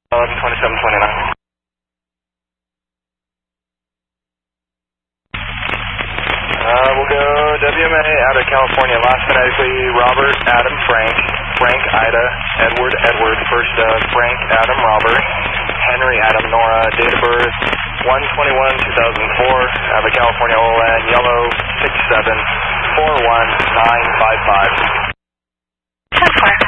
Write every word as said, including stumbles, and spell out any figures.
eleven twenty-seven twenty-nine. Uh, we'll go W M A out of California, last phonetically Robert, Adam, Frank, Frank, Ida, Edward, Edward, first uh, Frank, Adam, Robert, Henry, Adam, Nora, date of birth one twenty-one two thousand four, out of California, O L N, yellow six seven four one nine five five. ten four.